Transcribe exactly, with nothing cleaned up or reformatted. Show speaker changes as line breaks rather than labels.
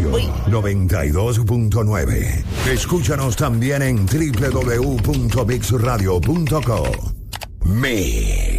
Radio noventa y dos punto nueve. Escúchanos también en doble u doble u doble u punto mix radio punto co. Mix.